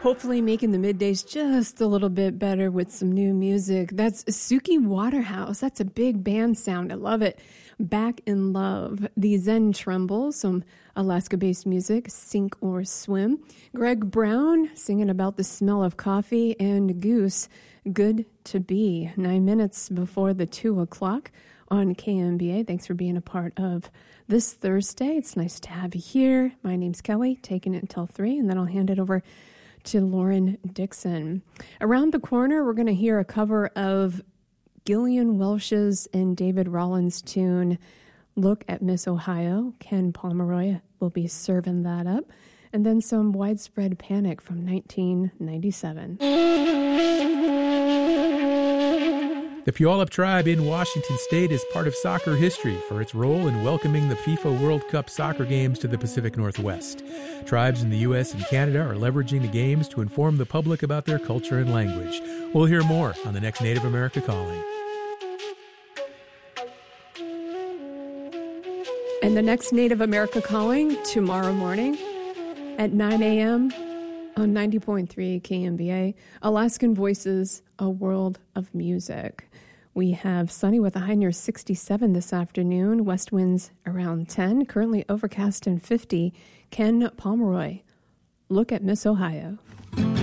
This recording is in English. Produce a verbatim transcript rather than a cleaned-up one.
Hopefully making the middays just a little bit better with some new music. That's Suki Waterhouse. That's a big band sound. I love it. Back in Love. The Zen Tremble, some Alaska-based music, Sink or Swim. Greg Brown singing about the smell of coffee. And Goose, Good to Be. Nine minutes before the two o'clock on K M B A. Thanks for being a part of this Thursday. It's nice to have you here. My name's Kelly, taking it until three, and then I'll hand it over to Lauren Dixon. Around the corner, we're going to hear a cover of Gillian Welch's and David Rollins' tune, Look at Miss Ohio. Ken Pomeroy will be serving that up. And then some Widespread Panic from nineteen ninety-seven. The Puyallup Tribe in Washington State is part of soccer history for its role in welcoming the FIFA World Cup soccer games to the Pacific Northwest. Tribes in the U S and Canada are leveraging the games to inform the public about their culture and language. We'll hear more on the next Native America Calling. And the next Native America Calling tomorrow morning at nine a.m. on ninety point three K M B A, Alaskan Voices, A World of Music. We have sunny with a high near sixty-seven this afternoon, west winds around ten, currently overcast and fifty. Ken Pomeroy, Look at Miss Ohio.